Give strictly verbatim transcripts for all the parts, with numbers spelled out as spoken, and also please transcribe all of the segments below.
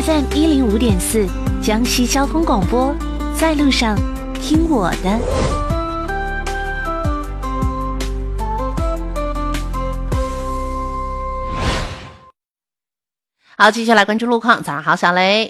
F M 一零五点四，江西交通广播，在路上听我的。好，接下来关注路况。早上好，小雷。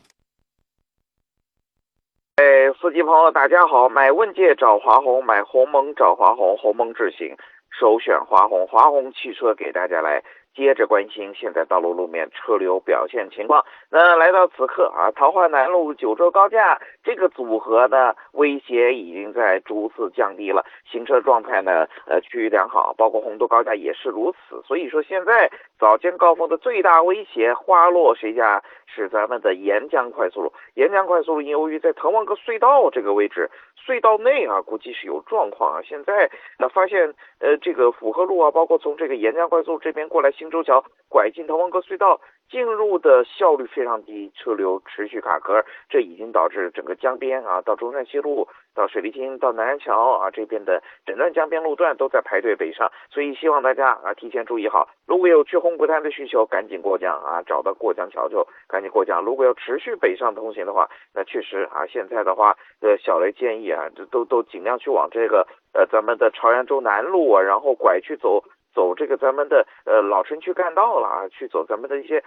哎，司机朋友大家好，买问界找华宏，买鸿蒙找华宏，鸿蒙智行首选华宏，华宏汽车给大家来接着关心现在道路路面车流表现情况。那来到此刻啊，桃花南路九州高架这个组合呢，威胁已经在逐次降低了，行车状态呢呃趋于良好，包括洪都高架也是如此。所以说现在早间高峰的最大威胁花落谁家？是咱们的沿江快速路。沿江快速路由于在滕王阁隧道这个位置，隧道内啊估计是有状况啊。现在呃发现呃这个辅和路啊，包括从这个沿江快速这边过来新洲桥拐进滕王阁隧道进入的效率非常低，车流持续卡壳，这已经导致整个江边啊到中山西路到水利厅到南山桥啊这边的整段江边路段都在排队北上。所以希望大家啊提前注意好，如果有去红谷滩的需求赶紧过江啊，找到过江桥就赶紧过江。如果要持续北上通行的话，那确实啊现在的话呃小雷建议啊都都尽量去往这个呃咱们的朝阳州南路啊，然后拐去走走这个咱们的呃老城区干道了啊，去走咱们的一些